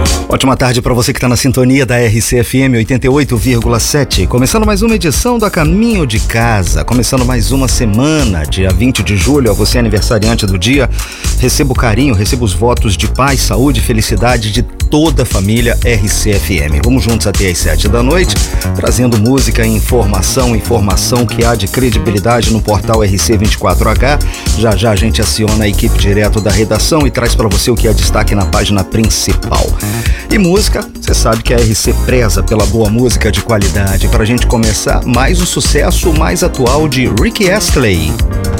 Ótima tarde para você que está na sintonia da RCFM 88,7. Começando mais uma edição do A Caminho de Casa. Começando mais uma semana, dia 20 de julho. A você, aniversariante do dia, recebo o carinho, recebo os votos de paz, saúde e felicidade de toda a família RCFM. Vamos juntos até às 7 da noite, trazendo música e informação que há de credibilidade no portal RC24H. Já já a gente aciona a equipe direto da redação e traz para você o que é destaque na página principal. E música, você sabe que a RC preza pela boa música de qualidade. Pra gente começar, mais o sucesso mais atual de Rick Astley.